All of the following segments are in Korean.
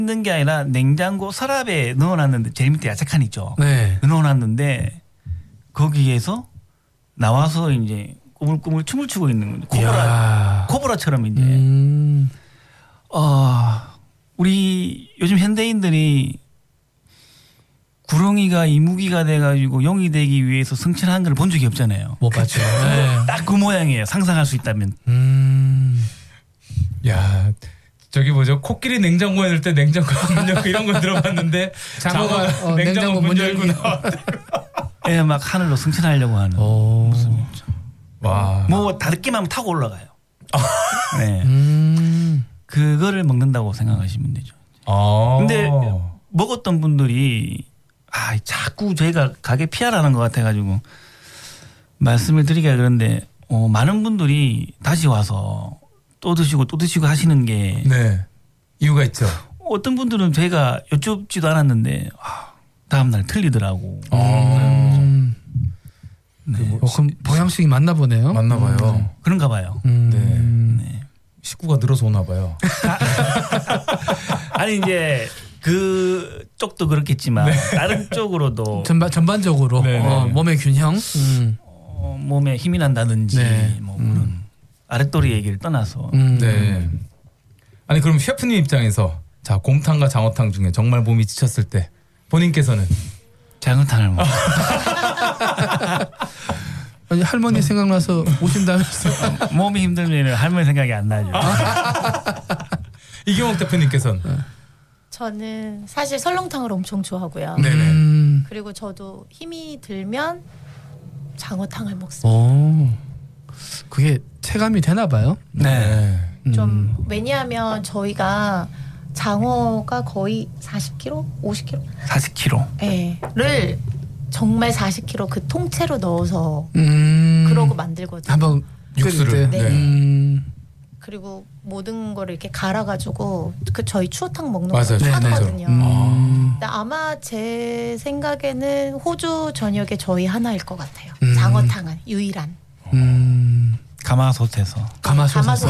있는 게 아니라 냉장고 서랍에 넣어놨는데 제일 밑에 야채칸 있죠. 네. 넣어놨는데 거기에서 나와서 이제 꾸물꾸물 춤을 추고 있는 거죠. 코브라처럼 이제. 우리 요즘 현대인들이 구렁이가 이무기가 돼가지고 용이 되기 위해서 성취한 걸 본 적이 없잖아요. 못 봤죠. 네. 딱 그 모양이에요. 상상할 수 있다면. 야, 저기 뭐죠? 코끼리 냉장고에 넣을 때 냉장고 문 열고 이런 거 들어봤는데 장어가 냉장고 문 열고 나와. 예, 막 하늘로 승천하려고 하는 모습이죠. 와. 뭐 다듣기만 하면 타고 올라가요. 네. 그거를 먹는다고 생각하시면 되죠. 근데 먹었던 분들이 자꾸 저희가 가게 피하라는 것 같아가지고 말씀을 드리기가 그런데 많은 분들이 다시 와서 또 드시고 또 드시고 하시는 게 네. 이유가 있죠. 어떤 분들은 저희가 여쭙지도 않았는데 다음날 틀리더라고. 네. 그럼 보양식이 맞나 보네요. 맞나 봐요. 그런가 봐요. 네. 식구가 늘어서 오나 봐요. 아니 이제 그 쪽도 그렇겠지만 네. 다른 쪽으로도 전반적으로 몸의 균형, 몸에 힘이 난다든지 네. 뭐 그런 아랫도리 얘기를 떠나서. 네. 아니 그럼 셰프님 입장에서 자 곰탕과 장어탕 중에 정말 몸이 지쳤을 때 본인께서는 장어탕을 먹어. 아니 할머니 생각나서 오신다면서. 몸이 힘들면 할머니 생각이 안 나죠. 이경옥 대표님께서는 저는 사실 설렁탕을 엄청 좋아하고요. 네네. 그리고 저도 힘이 들면 장어탕을 먹습니다. 그게 체감이 되나 봐요. 네. 좀 왜냐하면 저희가 장어가 거의 40kg, 50kg, 40kg. 를 정말 40kg 그 통째로 넣어서 그러고 만들거든요. 한번 육수를. 네. 그리고 모든 거를 이렇게 갈아가지고 그 저희 추어탕 먹는 거 맞아요. 하거든요. 네. 근데 아마 제 생각에는 호주 전역에 저희 하나일 것 같아요. 장어탕은 유일한. 가마솥에서. 가마솥에서.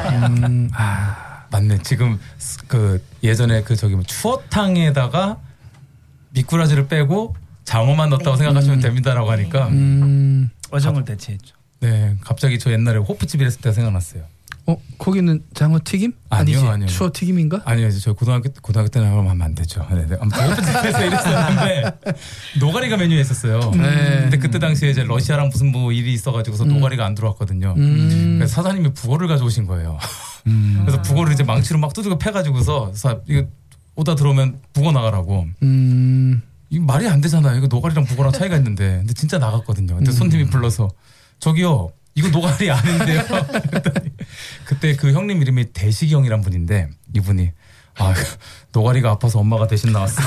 맞네. 지금 그 예전에 그 저기 뭐 추어탕에다가 미꾸라지를 빼고 장어만 넣었다고 생각하시면 됩니다라고 하니까 어정을 대체했죠. 네, 갑자기 저 옛날에 호프집에 있을 때가 생각났어요. 거기는 장어 튀김? 아니요. 추어 튀김인가? 아니요, 저 고등학교 때는 하면 안 되죠. 네, 아무튼 호프집에서 일했었는데 노가리가 메뉴에 있었어요. 근데 그때 당시에 이제 러시아랑 무슨 뭐 일이 있어가지고서 노가리가 안 들어왔거든요. 그래서 사장님이 북어를 가져오신 거예요. 그래서 북어를 이제 망치로 막 두들겨 패가지고서 이거 오다 들어오면 북어 나가라고. 이거 말이 안 되잖아요. 이거 노가리랑 북어랑 차이가 있는데. 근데 진짜 나갔거든요. 근데 손님이 불러서 저기요. 이거 노가리 아닌데요. 그때 그 형님 이름이 대식이 형이란 분인데 이분이 노가리가 아파서 엄마가 대신 나왔어.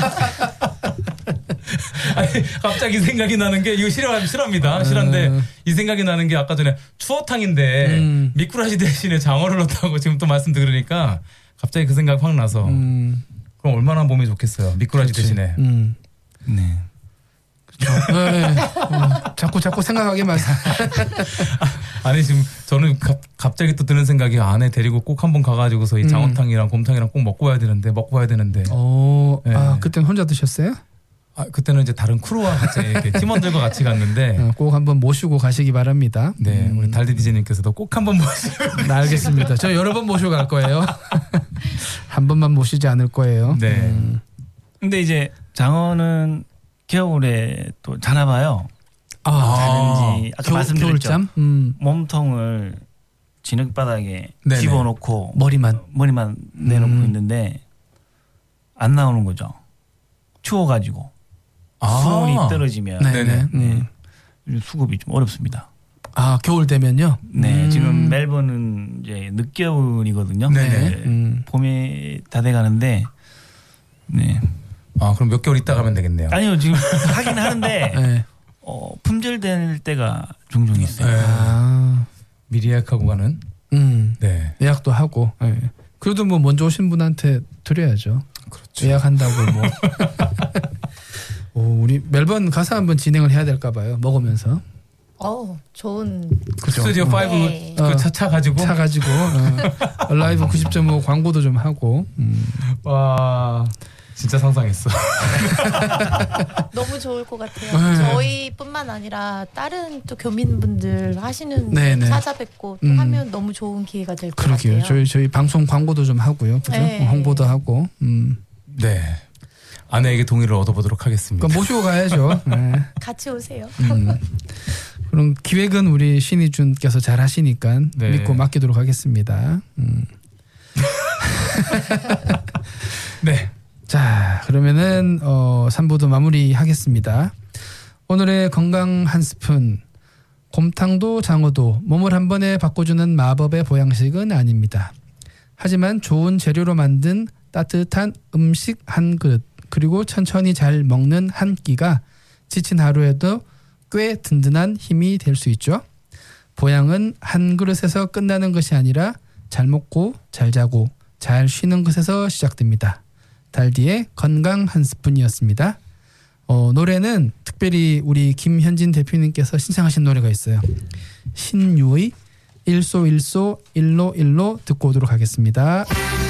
아니, 갑자기 생각이 나는 게 이거 싫어합니다. 싫은데 이 생각이 나는 게 아까 전에 추어탕인데 미꾸라지 대신에 장어를 넣었다고 지금 또 말씀 들으니까 갑자기 그 생각 확 나서 그럼 얼마나 몸이 좋겠어요. 미꾸라지 대신에. 네. 네. 자꾸 생각하게 말씀. 아니 지금 저는 갑자기 또 드는 생각이 아내 데리고 꼭 한번 가가지고서 이 장어탕이랑 곰탕이랑 꼭 먹고 와야 되는데. 네. 그때는 혼자 드셨어요? 그때는 이제 다른 크루와 같이 이렇게 팀원들과 같이 갔는데 꼭 한번 모시고 가시기 바랍니다. 네, 우리 달디 디제님께서도 꼭 한번 모시고. 네, 알겠습니다. 저 여러 번 모시고 갈 거예요. 한 번만 모시지 않을 거예요. 네. 근데 이제 장어는 겨울에 또 자나 봐요. 자는지 아까 말씀드렸죠. 겨울잠? 몸통을 진흙바닥에 네네. 집어넣고 머리만 내놓고 있는데 안 나오는 거죠. 추워가지고 수온이 떨어지면 네네. 수급이 좀 어렵습니다. 겨울 되면요? 네, 지금 멜번은 이제 늦겨울이거든요. 네네. 봄에 다 돼가는데 네. 그럼 몇 개월 있다 가면 되겠네요. 아니요, 지금 하긴 하는데 네. 품절될 때가 종종 있어요. 네. 미리 예약하고 가는. 네. 예약도 하고. 네. 그래도 뭐 먼저 오신 분한테 드려야죠. 그렇죠. 예약한다고 뭐. 우리 멜번 가서 한번 진행을 해야 될까 봐요. 먹으면서. 좋은. 그죠? 스튜디오 5 네. 그 차 가지고 라이브 90.5 광고도 좀 하고. 와 진짜 상상했어. 너무 좋을 것 같아요. 저희뿐만 아니라 다른 또 교민분들 하시는 네네. 찾아뵙고 또 하면 너무 좋은 기회가 될 것 같아요. 그러게요. 저희 방송 광고도 좀 하고요. 그죠? 네. 홍보도 하고. 네. 아내에게 동의를 얻어보도록 하겠습니다. 그럼 모시고 가야죠. 네. 같이 오세요. 그럼 기획은 우리 신희준께서 잘 하시니까 네. 믿고 맡기도록 하겠습니다. 네. 자, 그러면은 3부도 마무리하겠습니다. 오늘의 건강 한 스푼. 곰탕도 장어도 몸을 한 번에 바꿔주는 마법의 보양식은 아닙니다. 하지만 좋은 재료로 만든 따뜻한 음식 한 그릇 그리고 천천히 잘 먹는 한 끼가 지친 하루에도 꽤 든든한 힘이 될 수 있죠. 보양은 한 그릇에서 끝나는 것이 아니라 잘 먹고 잘 자고 잘 쉬는 것에서 시작됩니다. 달디의 건강 한 스푼이었습니다. 노래는 특별히 우리 김현진 대표님께서 신청하신 노래가 있어요. 신유의 일소 일소 일로 일로 듣고 오도록 하겠습니다.